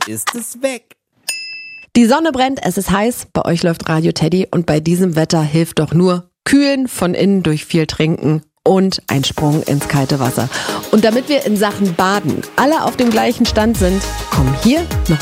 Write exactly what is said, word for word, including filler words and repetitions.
ist es weg. Die Sonne brennt, es ist heiß, bei euch läuft Radio Teddy und bei diesem Wetter hilft doch nur Kühlen von innen durch viel Trinken und ein Sprung ins kalte Wasser. Und damit wir in Sachen Baden alle auf dem gleichen Stand sind, kommen hier noch